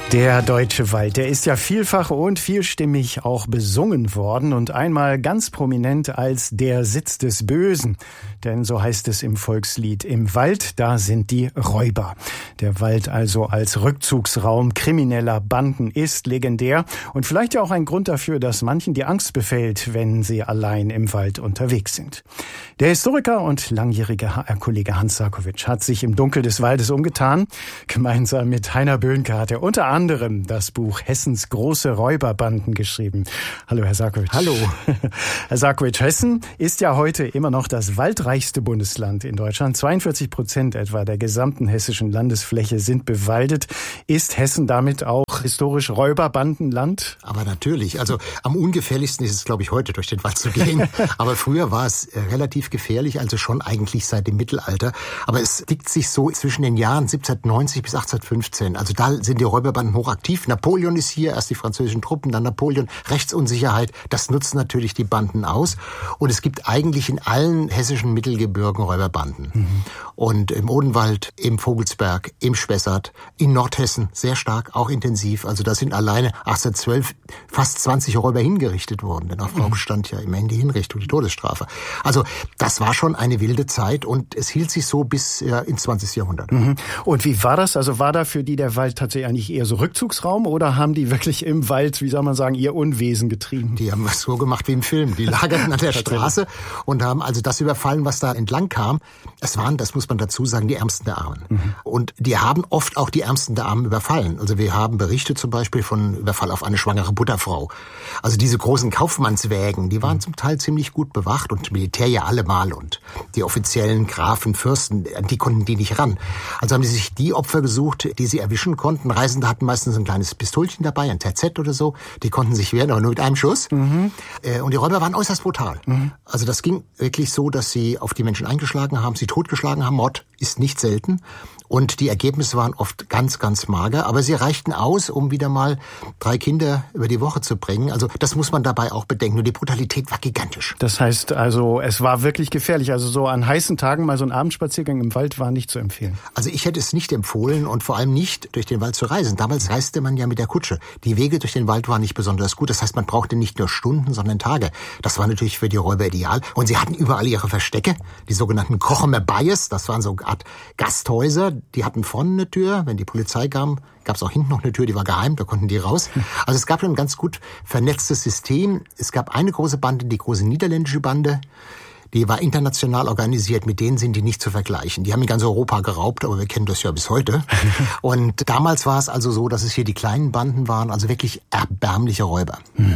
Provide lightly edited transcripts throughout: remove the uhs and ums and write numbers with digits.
Der deutsche Wald, der ist ja vielfach und vielstimmig auch besungen worden und einmal ganz prominent als der Sitz des Bösen. Denn so heißt es im Volkslied, im Wald, da sind die Räuber. Der Wald also als Rückzugsraum krimineller Banden ist legendär und vielleicht ja auch ein Grund dafür, dass manchen die Angst befällt, wenn sie allein im Wald unterwegs sind. Der Historiker und langjährige HR-Kollege Hans Sarkowitsch hat sich im Dunkel des Waldes umgetan. Gemeinsam mit Heiner Böhnke hat er unter anderem das Buch Hessens große Räuberbanden geschrieben. Hallo, Herr Sarkowitsch. Hallo. Herr Sarkowitsch, Hessen ist ja heute immer noch das waldreichste Bundesland in Deutschland. 42% etwa der gesamten hessischen Landesfläche sind bewaldet. Ist Hessen damit auch historisch Räuberbandenland? Aber natürlich. Also am ungefährlichsten ist es, glaube ich, heute durch den Wald zu gehen. Aber früher war es relativ gefährlich, also schon eigentlich seit dem Mittelalter. Aber es dickt sich so zwischen den Jahren 1790 bis 1815. Also da sind die Räuberbanden hochaktiv. Napoleon ist hier, erst die französischen Truppen, dann Napoleon, Rechtsunsicherheit. Das nutzen natürlich die Banden aus. Und es gibt eigentlich in allen hessischen Mittelgebirgen Räuberbanden. Und im Odenwald, im Vogelsberg, im Spessart, in Nordhessen sehr stark, auch intensiv. Also da sind alleine 1812 fast 20 Räuber hingerichtet worden. Denn auf Raum stand ja immerhin die Hinrichtung, die Todesstrafe. Also das war schon eine wilde Zeit und es hielt sich so bis ins 20. Jahrhundert. Und wie war das? Also war da für die der Wald tatsächlich eigentlich eher so Rückzugsraum oder haben die wirklich im Wald, wie soll man sagen, ihr Unwesen getrieben? Die haben was so gemacht wie im Film. Die lagerten an der Straße und haben also das überfallen, was da entlang kam. Es waren, das muss man dazu sagen, die Ärmsten der Armen. Und die haben oft auch die Ärmsten der Armen überfallen. Also wir haben Berichte zum Beispiel von Überfall auf eine schwangere Butterfrau. Also diese großen Kaufmannswägen, die waren zum Teil ziemlich gut bewacht und Militär ja allemal. Und die offiziellen Grafen, Fürsten, die konnten die nicht ran. Also haben sie sich die Opfer gesucht, die sie erwischen konnten. Reisende hatten meistens ein kleines Pistolchen dabei, ein TZ oder so. Die konnten sich wehren, aber nur mit einem Schuss. Und die Räuber waren äußerst brutal. Also das ging wirklich so, dass sie auf die Menschen eingeschlagen haben, sie totgeschlagen haben. Mord ist nicht selten. Und die Ergebnisse waren oft ganz, ganz mager. Aber sie reichten aus, um wieder mal 3 Kinder über die Woche zu bringen. Also das muss man dabei auch bedenken. Und die Brutalität war gigantisch. Das heißt also, es war wirklich gefährlich. Also so an heißen Tagen mal so ein Abendspaziergang im Wald war nicht zu empfehlen. Also ich hätte es nicht empfohlen und vor allem nicht durch den Wald zu reisen. Damals reiste man ja mit der Kutsche. Die Wege durch den Wald waren nicht besonders gut. Das heißt, man brauchte nicht nur Stunden, sondern Tage. Das war natürlich für die Räuber ideal. Und sie hatten überall ihre Verstecke. Die sogenannten Krochemer Bayes. Das waren so eine Art Gasthäuser. Die hatten vorne eine Tür. Wenn die Polizei kam, gab es auch hinten noch eine Tür, die war geheim, da konnten die raus. Also es gab ein ganz gut vernetztes System. Es gab eine große Bande, die große niederländische Bande. Die war international organisiert, mit denen sind die nicht zu vergleichen. Die haben in ganz Europa geraubt, aber wir kennen das ja bis heute. Und damals war es also so, dass es hier die kleinen Banden waren, also wirklich erbärmliche Räuber.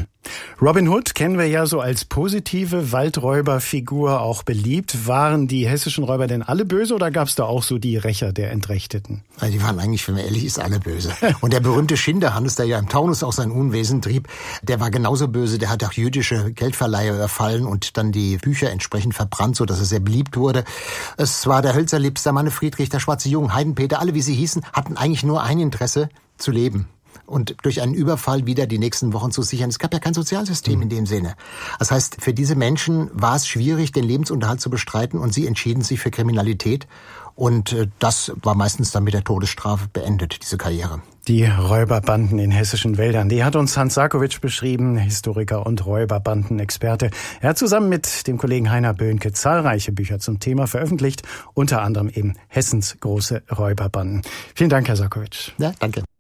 Robin Hood kennen wir ja so als positive Waldräuberfigur, auch beliebt. Waren die hessischen Räuber denn alle böse oder gab es da auch so die Rächer der Entrechteten? Also die waren eigentlich, wenn man ehrlich ist, alle böse. Und der berühmte Schinderhannes, der ja im Taunus auch sein Unwesen trieb, der war genauso böse. Der hat auch jüdische Geldverleiher überfallen und dann die Bücher entsprechend verbrannt, so dass er sehr beliebt wurde. Es war der Hölzerlips, der Manne Friedrich, der Schwarze Jung, Heidenpeter, alle wie sie hießen, hatten eigentlich nur ein Interesse, zu leben. Und durch einen Überfall wieder die nächsten Wochen zu sichern. Es gab ja kein Sozialsystem in dem Sinne. Das heißt, für diese Menschen war es schwierig, den Lebensunterhalt zu bestreiten und sie entschieden sich für Kriminalität. Und das war meistens dann mit der Todesstrafe beendet, diese Karriere. Die Räuberbanden in hessischen Wäldern, die hat uns Hans Sarkowitsch beschrieben, Historiker und Räuberbandenexperte. Er hat zusammen mit dem Kollegen Heiner Böhnke zahlreiche Bücher zum Thema veröffentlicht, unter anderem eben Hessens große Räuberbanden. Vielen Dank, Herr Sarkowitsch. Ja, danke.